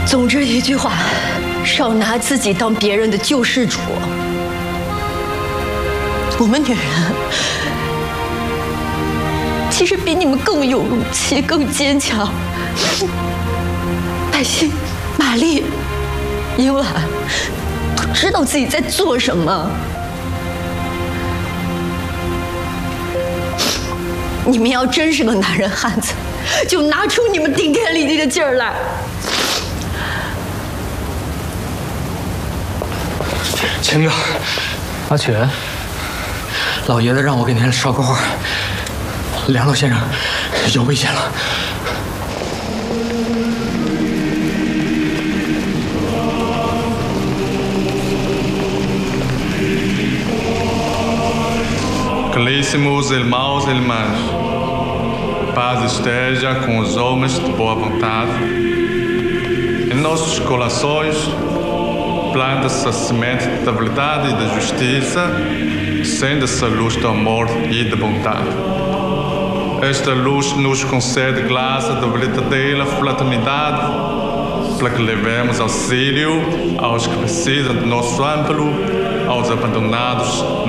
总之一句话，少拿自己当别人的救世主。我们女人其实比你们更有勇气，更坚强。百欣、玛丽、殷婉都知道自己在做什么。你们要真是个男人汉子，就拿出你们顶天立地的劲儿来。 秦哥，阿雪，老爷子让我给您捎个话，梁老先生有危险了。 Caríssimos irmãos e irmãs, paz esteja com os homens de boa vontade. Em nossos corações, planta-se a semente da verdade e da justiça, acende-se a luz do amor e da bondade. Esta luz nos concede graça da verdadeira fraternidade, para que levemos auxílio aos que precisam de nosso amparo, aos abandonados